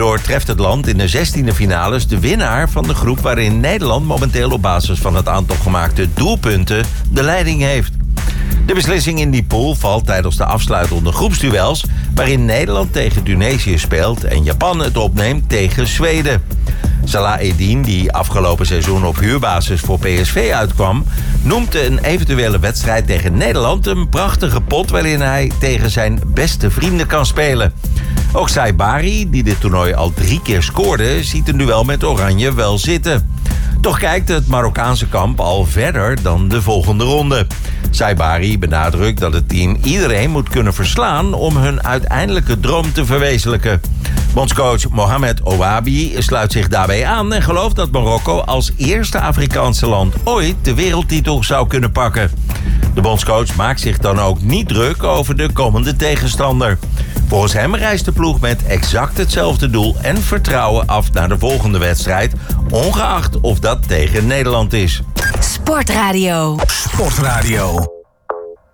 Treft het land in de 16e finales de winnaar van de groep waarin Nederland momenteel op basis van het aantal gemaakte doelpunten de leiding heeft. De beslissing in die pool valt tijdens de afsluitende groepsduels, waarin Nederland tegen Tunesië speelt en Japan het opneemt tegen Zweden. Salah Eddin, die afgelopen seizoen op huurbasis voor PSV uitkwam, noemt een eventuele wedstrijd tegen Nederland een prachtige pot waarin hij tegen zijn beste vrienden kan spelen. Ook Saibari, die dit toernooi al 3 keer scoorde, ziet een duel met Oranje wel zitten. Toch kijkt het Marokkaanse kamp al verder dan de volgende ronde. Saibari benadrukt dat het team iedereen moet kunnen verslaan om hun uiteindelijke droom te verwezenlijken. Bondscoach Mohamed Ouabi sluit zich daarbij aan en gelooft dat Marokko als eerste Afrikaanse land ooit de wereldtitel zou kunnen pakken. De bondscoach maakt zich dan ook niet druk over de komende tegenstander. Volgens hem reist de ploeg met exact hetzelfde doel en vertrouwen af naar de volgende wedstrijd, ongeacht of dat tegen Nederland is. Sportradio.